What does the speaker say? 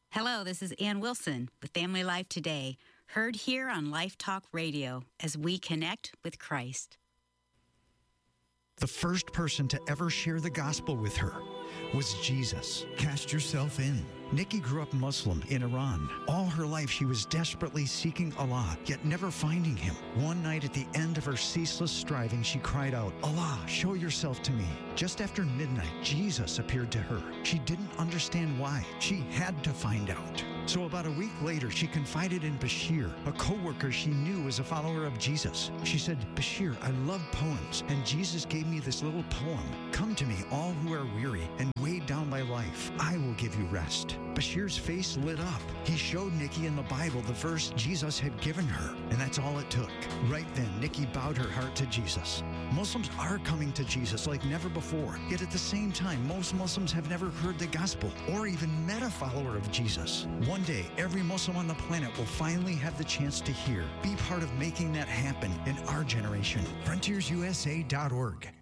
Hello, this is Ann Wilson with Family Life Today, heard here on Life Talk Radio as we connect with Christ. The first person to ever share the gospel with her was Jesus. Cast yourself in. Nikki grew up Muslim in Iran. All her life, she was desperately seeking Allah, yet never finding him. One night at the end of her ceaseless striving, she cried out, "Allah, show yourself to me." Just after midnight, Jesus appeared to her. She didn't understand why. She had to find out. So about a week later, she confided in Bashir, a co-worker she knew was a follower of Jesus. She said, "Bashir, I love poems, and Jesus gave me this little poem. Come to me, all who are weary and weighed down by life. I will give you rest." Bashir's face lit up. He showed Nikki in the Bible the verse Jesus had given her, and that's all it took. Right then, Nikki bowed her heart to Jesus. Muslims are coming to Jesus like never before, yet at the same time, most Muslims have never heard the gospel or even met a follower of Jesus. One day, every Muslim on the planet will finally have the chance to hear. Be part of making that happen in our generation. FrontiersUSA.org.